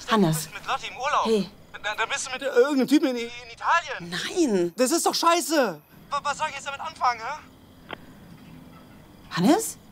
Hannes. Du bist mit Lotti im Urlaub. Hey. Da bist du mit irgendeinem Typen in Italien. Nein. Das ist doch scheiße. Was soll ich jetzt damit anfangen, hä? Hannes?